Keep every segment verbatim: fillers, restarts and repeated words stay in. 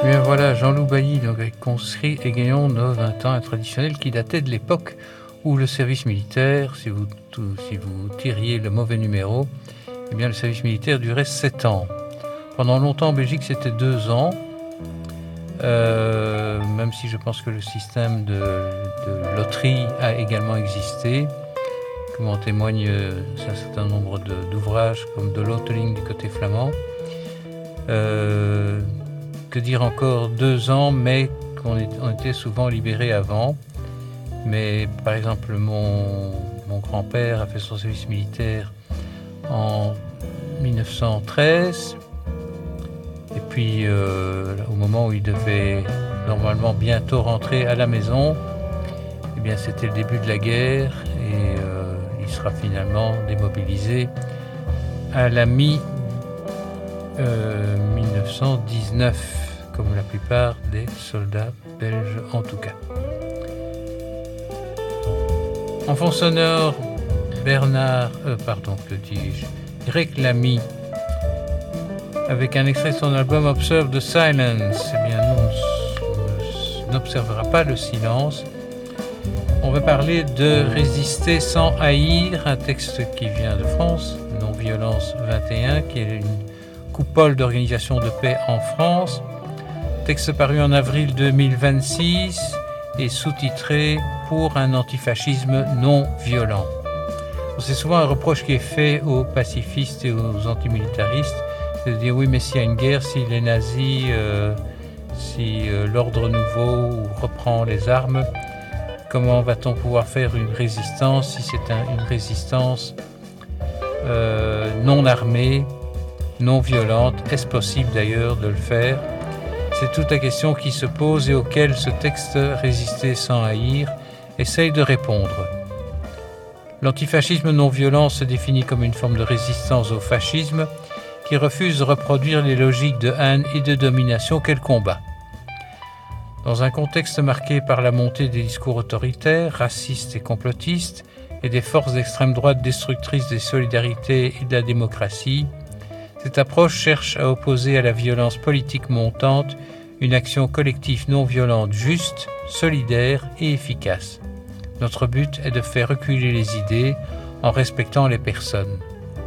Bien voilà, Jean-Loup Bailly, donc avec Conscrit et gagnons nos vingt ans, un traditionnel qui datait de l'époque où le service militaire, si vous, tout, si vous tiriez le mauvais numéro, eh bien le service militaire durait sept ans. Pendant longtemps en Belgique c'était deux ans, euh, même si je pense que le système de, de loterie a également existé, comme en témoigne un certain nombre de, d'ouvrages comme de Loteling du côté flamand. Euh, que dire encore, deux ans, mais qu'on est, on était souvent libérés avant. Mais par exemple, mon, mon grand-père a fait son service militaire en dix-neuf cent treize. Et puis, euh, au moment où il devait normalement bientôt rentrer à la maison, eh bien, c'était le début de la guerre et euh, il sera finalement démobilisé à la mi euh, dix-neuf cent dix-neuf, comme la plupart des soldats belges en tout cas. En fond sonore, Bernard, euh, pardon, que dis-je, Greg Lamy, avec un extrait de son album Observe the Silence. Eh bien, nous, on n'observera pas le silence. On va parler de Résister sans haïr, un texte qui vient de France, Non-Violence vingt et un, qui est une coupole d'organisation de paix en France. Texte paru en avril deux mille vingt-six et sous-titré « Pour un antifascisme non violent ». C'est souvent un reproche qui est fait aux pacifistes et aux antimilitaristes, de dire oui, mais s'il y a une guerre, si les nazis, euh, si euh, l'ordre nouveau reprend les armes, comment va-t-on pouvoir faire une résistance si c'est un, une résistance euh, non armée, non violente? Est-ce possible d'ailleurs de le faire? C'est toute la question qui se pose et auquel ce texte « Résister sans haïr » essaye de répondre. L'antifascisme non violent se définit comme une forme de résistance au fascisme qui refuse de reproduire les logiques de haine et de domination qu'elle combat. Dans un contexte marqué par la montée des discours autoritaires, racistes et complotistes et des forces d'extrême droite destructrices des solidarités et de la démocratie, cette approche cherche à opposer à la violence politique montante une action collective non violente juste, solidaire et efficace. Notre but est de faire reculer les idées en respectant les personnes.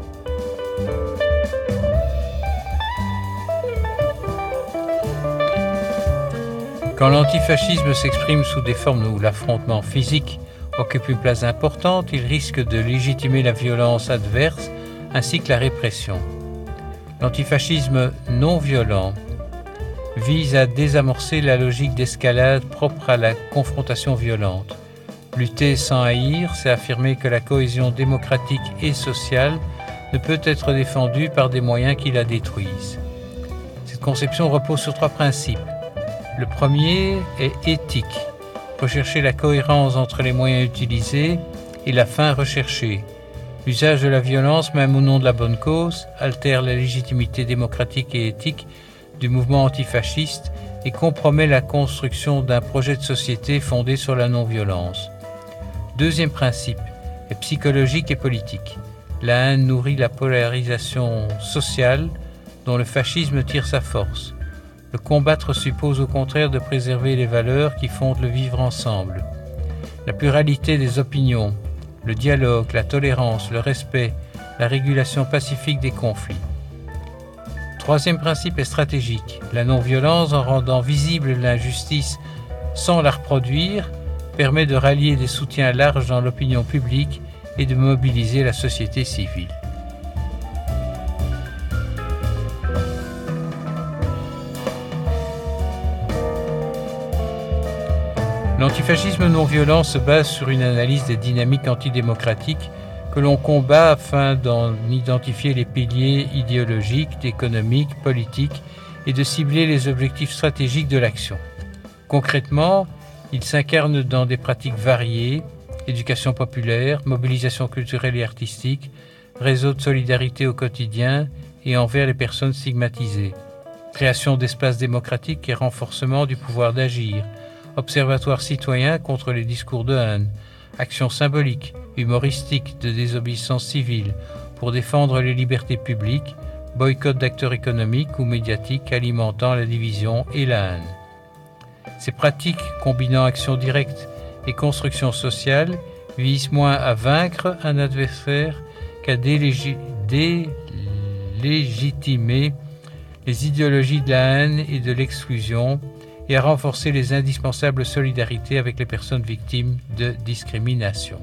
Quand l'antifascisme s'exprime sous des formes où l'affrontement physique occupe une place importante, il risque de légitimer la violence adverse ainsi que la répression. L'antifascisme non violent vise à désamorcer la logique d'escalade propre à la confrontation violente. Lutter sans haïr, c'est affirmer que la cohésion démocratique et sociale ne peut être défendue par des moyens qui la détruisent. Cette conception repose sur trois principes. Le premier est éthique, rechercher la cohérence entre les moyens utilisés et la fin recherchée. L'usage de la violence, même au nom de la bonne cause, altère la légitimité démocratique et éthique du mouvement antifasciste et compromet la construction d'un projet de société fondé sur la non-violence. Deuxième principe est psychologique et politique. La haine nourrit la polarisation sociale dont le fascisme tire sa force. Le combattre suppose au contraire de préserver les valeurs qui fondent le vivre ensemble. La pluralité des opinions, le dialogue, la tolérance, le respect, la régulation pacifique des conflits. Troisième principe est stratégique. La non-violence, en rendant visible l'injustice sans la reproduire, permet de rallier des soutiens larges dans l'opinion publique et de mobiliser la société civile. L'antifascisme non-violent se base sur une analyse des dynamiques antidémocratiques que l'on combat afin d'en identifier les piliers idéologiques, économiques, politiques et de cibler les objectifs stratégiques de l'action. Concrètement, il s'incarne dans des pratiques variées, éducation populaire, mobilisation culturelle et artistique, réseau de solidarité au quotidien et envers les personnes stigmatisées, création d'espaces démocratiques et renforcement du pouvoir d'agir, observatoire citoyen contre les discours de haine, action symbolique, humoristique de désobéissance civile pour défendre les libertés publiques, boycott d'acteurs économiques ou médiatiques alimentant la division et la haine. Ces pratiques, combinant action directe et construction sociale, visent moins à vaincre un adversaire qu'à délégi- délégitimer les idéologies de la haine et de l'exclusion et à renforcer les indispensables solidarités avec les personnes victimes de discrimination.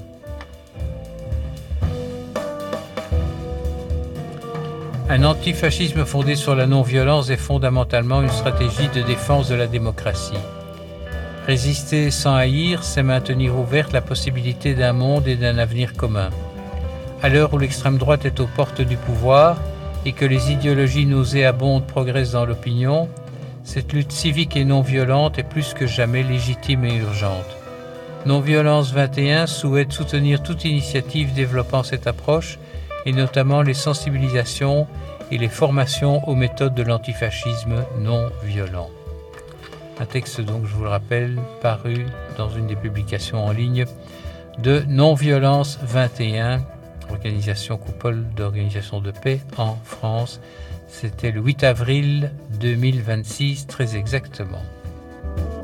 Un antifascisme fondé sur la non-violence est fondamentalement une stratégie de défense de la démocratie. Résister sans haïr, c'est maintenir ouverte la possibilité d'un monde et d'un avenir commun. À l'heure où l'extrême droite est aux portes du pouvoir et que les idéologies nauséabondes progressent dans l'opinion, cette lutte civique et non violente est plus que jamais légitime et urgente. Non-violence vingt et un souhaite soutenir toute initiative développant cette approche et notamment les sensibilisations et les formations aux méthodes de l'antifascisme non violent. Un texte donc, je vous le rappelle, paru dans une des publications en ligne de Non-violence vingt et un, organisation coupole d'organisation de paix en France. C'était le huit avril deux mille vingt-six, très exactement.